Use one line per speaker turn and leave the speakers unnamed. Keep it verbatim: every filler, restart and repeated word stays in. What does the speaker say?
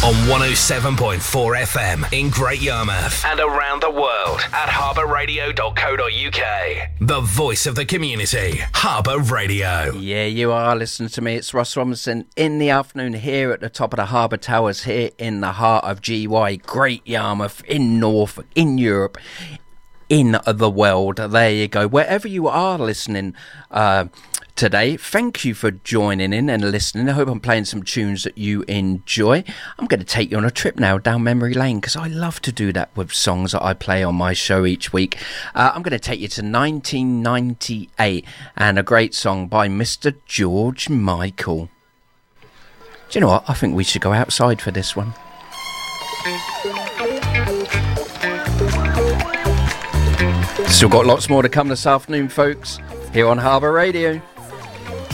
on one oh seven point four F M in Great Yarmouth and around the world at harbour radio dot co dot U K. The voice of the community, Harbour Radio.
Yeah, you are listening to me. It's Ross Robinson in the afternoon here at the top of the Harbour Towers here in the heart of G Y, Great Yarmouth, in Norfolk, in Europe, in the world. There you go. Wherever you are listening uh, today, thank you for joining in and listening. I hope I'm playing some tunes that you enjoy. I'm going to take you on a trip now down memory lane because I love to do that with songs that I play on my show each week. Uh, I'm going to take you to nineteen ninety-eight and a great song by Mister George Michael. Do you know what? I think we should go outside for this one. Still got lots more to come this afternoon, folks, here on Harbour Radio.